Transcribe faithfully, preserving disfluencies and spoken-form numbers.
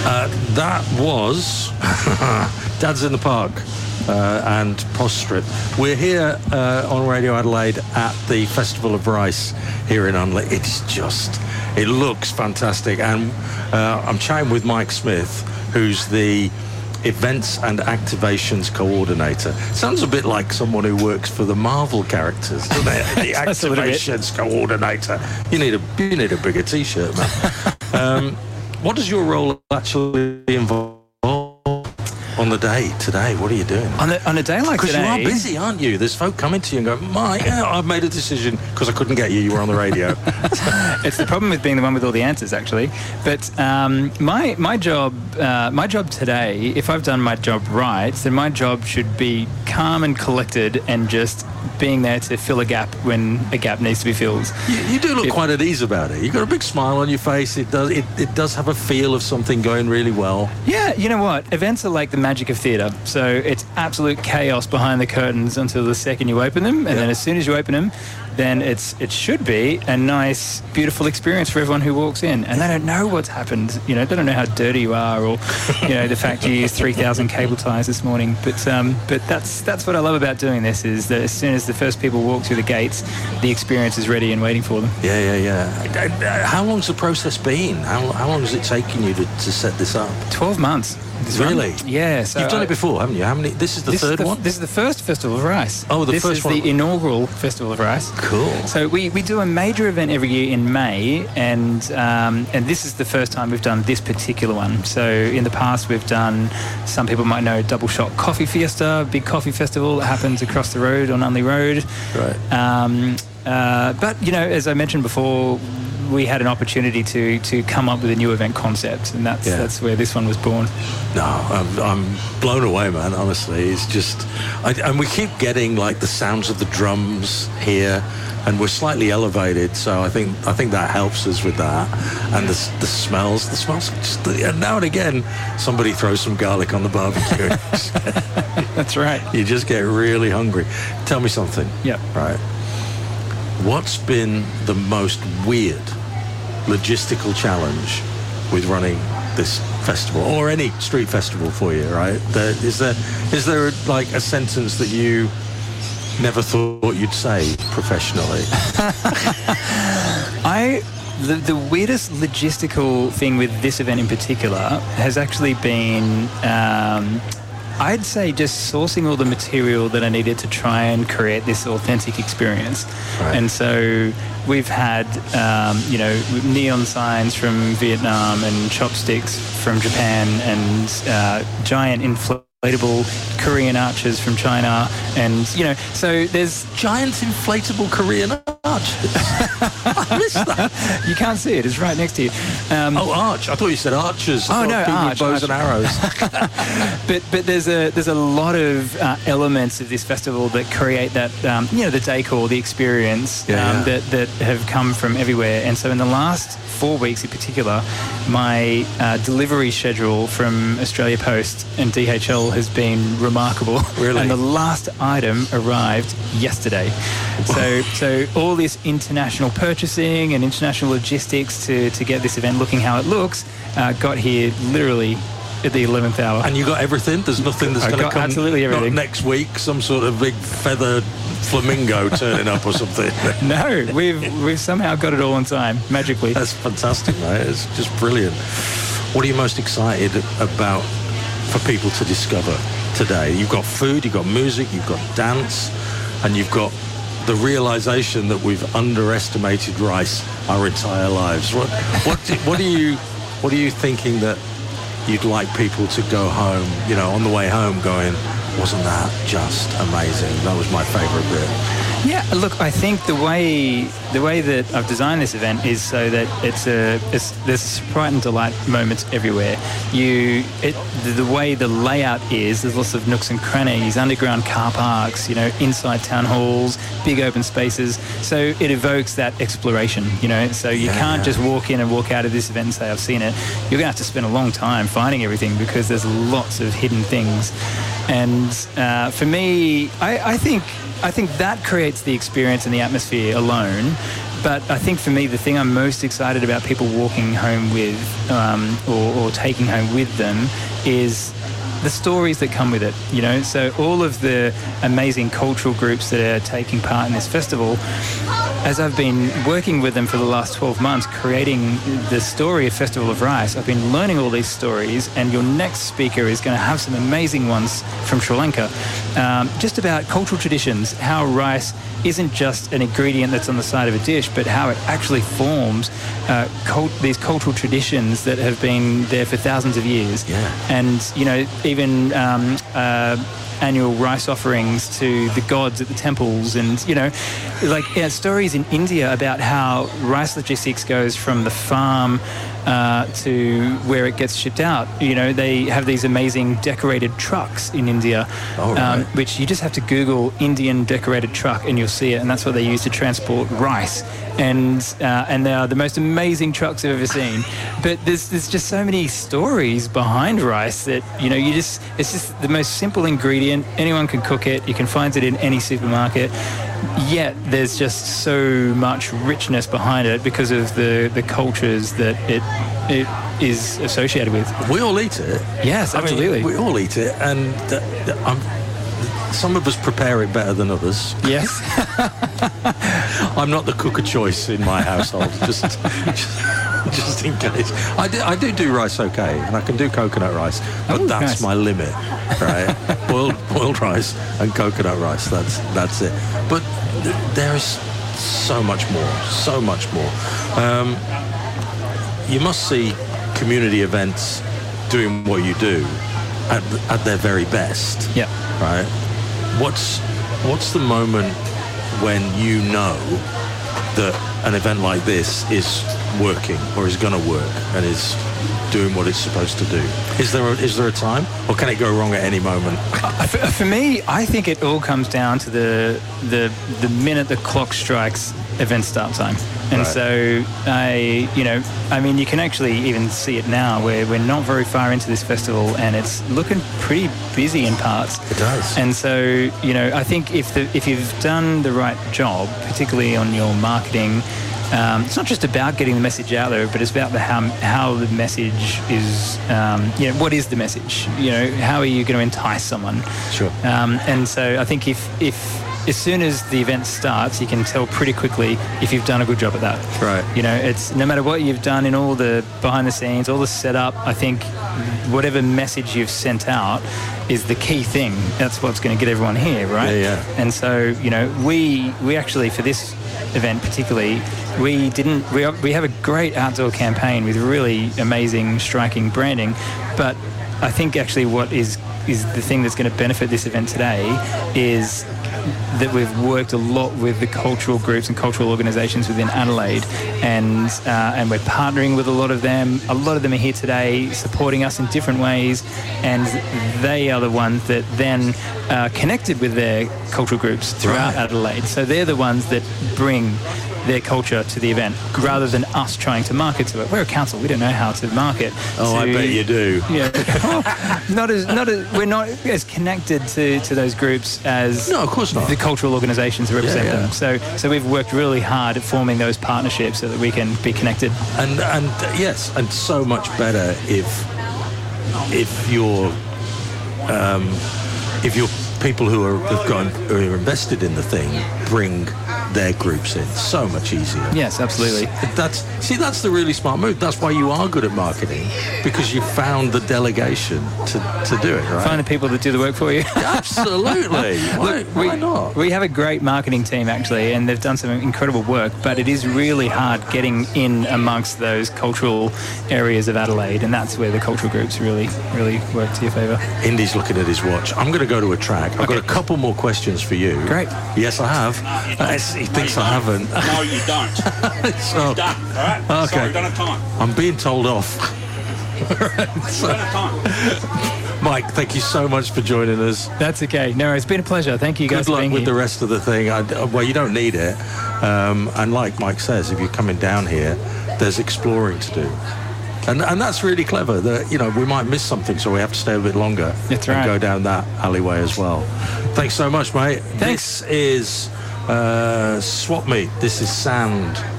Uh, that was Dad's in the Park uh, and Poststrip. We're here uh, on Radio Adelaide at the Festival of Rice here in Unley. It's just, it looks fantastic. And uh, I'm chatting with Mike Smith, who's the Events and Activations Coordinator. Sounds a bit like someone who works for the Marvel characters, doesn't it? The Activations Coordinator. You need a you need a bigger T-shirt, man. um, what does your role actually involve on the day today? What are you doing on, the, on a day like today? Because you are busy, aren't you? There's folk coming to you and go, Mike, yeah, I've made a decision because I couldn't get you. You were on the radio. It's the problem with being the one with all the answers, actually. But um, my my job uh, my job today, if I've done my job right, then my job should be calm and collected and just being there to fill a gap when a gap needs to be filled. You, you do look if, quite at ease about it. You've got a big smile on your face. It does it, it does have a feel of something going really well. Yeah, you know what? Events are like the magic of theatre. So it's absolute chaos behind the curtains until the second you open them, and yeah. then as soon as you open them, then it's it should be a nice, beautiful experience for everyone who walks in. And they don't know what's happened. You know, they don't know how dirty you are, or you know, the fact you used three thousand cable ties this morning. But um, but that's that's what I love about doing this, is that as soon as the first people walk through the gates, the experience is ready and waiting for them. Yeah, yeah, yeah. How long's the process been? How how long has it taken you to, to set this up? Twelve months. Really? Yeah. So You've done I, it before, haven't you? How many? This is the this third is the, one? This is the first Festival of Rice. Oh, the this first one. This is the inaugural Festival of Rice. Cool. So we, we do a major event every year in May, and um, and this is the first time we've done this particular one. So in the past we've done, some people might know, Double Shot Coffee Fiesta, big coffee festival that happens across the road on Unley Road. Right. Um, uh, but, you know, as I mentioned before, we had an opportunity to to come up with a new event concept, and that's yeah. that's where this one was born. No, I'm, I'm blown away, man. Honestly, it's just, I, and we keep getting like the sounds of the drums here, and we're slightly elevated, so I think I think that helps us with that. And the the smells, the smells. Just, and now and again, somebody throws some garlic on the barbecue. That's right. You just get really hungry. Tell me something. Yeah. Right. What's been the most weird logistical challenge with running this festival, or any street festival for you, right? There, is there is there like a sentence that you never thought you'd say professionally? I the, the weirdest logistical thing with this event in particular has actually been um, I'd say just sourcing all the material that I needed to try and create this authentic experience. Right. And so we've had, um, you know, neon signs from Vietnam and chopsticks from Japan and uh, giant inflatable Korean arches from China. And, you know, so there's... Giant inflatable Korean arches? I missed that. You can't see it. It's right next to you. Um, oh, arch. I thought you said archers. Oh, no, arch. Bows arch. And arrows. but but there's a there's a lot of uh, elements of this festival that create that, um, you know, the decor, the experience yeah, um, yeah. that, that have come from everywhere. And so in the last four weeks in particular, my uh, delivery schedule from Australia Post and D H L has been remarkable. Really? And the last item arrived yesterday. So so all this international purchasing and international logistics to, to get this event looking how it looks uh, got here literally at the eleventh hour. And you got everything? There's nothing that's going to come absolutely everything. Not next week, some sort of big feathered flamingo turning up or something? No, we've we've somehow got it all on time, magically. That's fantastic, mate. It's just brilliant. What are you most excited about for people to discover today? You've got food, you've got music, you've got dance, and you've got the realization that we've underestimated rice our entire lives. What what do, what are you what are you thinking that you'd like people to go home, you know, on the way home going, wasn't that just amazing? That was my favorite bit. Yeah, look, I think the way the way that I've designed this event is so that it's a it's, there's surprise and delight moments everywhere. You it the, the way the layout is, there's lots of nooks and crannies, underground car parks, you know, inside town halls, big open spaces. So it evokes that exploration, you know. So you yeah, can't yeah. just walk in and walk out of this event and say I've seen it. You're gonna have to spend a long time finding everything because there's lots of hidden things. And uh, for me, I, I think I think that creates the experience and the atmosphere alone. but I think for me, the thing I'm most excited about people walking home with um, or, or taking home with them is the stories that come with it, you know. So all of the amazing cultural groups that are taking part in this festival, as I've been working with them for the last twelve months, creating the story of Festival of Rice, I've been learning all these stories, and your next speaker is going to have some amazing ones from Sri Lanka, um, just about cultural traditions, how rice isn't just an ingredient that's on the side of a dish, but how it actually forms uh, cult- these cultural traditions that have been there for thousands of years. Yeah. And, you know, even um, uh, annual rice offerings to the gods at the temples, and, you know, like yeah, stories in India about how rice logistics goes from the farm uh, to where it gets shipped out. You know, they have these amazing decorated trucks in India, oh, right. um, which you just have to Google Indian decorated truck and you'll see it, and that's what they use to transport rice. And uh, and they are the most amazing trucks I've ever seen. But there's there's just so many stories behind rice that, you know, you just it's just the most simple ingredient. Anyone can cook it. You can find it in any supermarket. Yet there's just so much richness behind it because of the, the cultures that it it is associated with. We all eat it. Yes, absolutely. I mean, we all eat it, and uh, I'm, some of us prepare it better than others. Yes. I'm not the cook of choice in my household, just, just just in case. I do, I do do rice okay, and I can do coconut rice, but oh, that's nice. my limit, right? boiled boiled rice and coconut rice, that's that's it. But th- there is so much more, so much more. Um, you must see community events doing what you do at, at their very best. Yeah. Right? What's what's the moment when you know that an event like this is working or is going to work and is doing what it's supposed to do? Is there a, is there a time, or can it go wrong at any moment? for, for me, I think it all comes down to the the the minute the clock strikes event start time. And right. so I, you know, I mean, you can actually even see it now where we're not very far into this festival and it's looking pretty busy in parts. It does. And so, you know, I think if the, if you've done the right job, particularly on your marketing, um, it's not just about getting the message out there, but it's about the how, how the message is, um, you know, what is the message? You know, how are you going to entice someone? Sure. Um, and so I think if, if, as soon as the event starts, you can tell pretty quickly if you've done a good job at that. Right. You know, it's no matter what you've done in all the behind the scenes, all the setup, I think whatever message you've sent out is the key thing. That's what's going to get everyone here, right? Yeah, yeah. And so, you know, we we actually, for this event particularly, we didn't, we, we have a great outdoor campaign with really amazing, striking branding, but I think actually what is is the thing that's going to benefit this event today is that we've worked a lot with the cultural groups and cultural organisations within Adelaide, and uh, and we're partnering with a lot of them. A lot of them are here today supporting us in different ways, and they are the ones that then uh, connected with their cultural groups throughout Right. Adelaide. So they're the ones that bring their culture to the event rather than us trying to market to it. We're a council, we don't know how to market. Oh, to, I bet you do. Yeah, not as not as we're not as connected to, to those groups as No, of course not. the cultural organisations that represent Yeah, yeah. them. So so we've worked really hard at forming those partnerships so that we can be connected. And and uh, yes, and so much better if if you're um, if you're people who are have gone who are invested in the thing bring their groups in. So much easier. Yes, absolutely. That's see, that's the really smart move. That's why you are good at marketing, because you found the delegation to, to do it, right? Find the people that do the work for you. Absolutely. Why, Look, why we, not? We have a great marketing team actually, and they've done some incredible work, but it is really hard getting in amongst those cultural areas of Adelaide, and that's where the cultural groups really, really work to your favour. Indy's looking at his watch. I'm going to go to a track. I've Okay. got a couple more questions for you. Great. Yes, I have. Uh, he thinks I haven't. No, you don't. So, Done, all right? Okay. Sorry, don't have time. I'm being told off. Don't have time. Mike, thank you so much for joining us. That's okay. No, it's been a pleasure. Thank you guys Good for luck being with here. the rest of the thing. I, well, you don't need it. Um, and like Mike says, if you're coming down here, there's exploring to do. And and that's really clever. That, you know, we might miss something, so we have to stay a bit longer. That's and right. go down that alleyway as well. Thanks so much, mate. Thanks. This is uh, Swap Meet. This is Sound.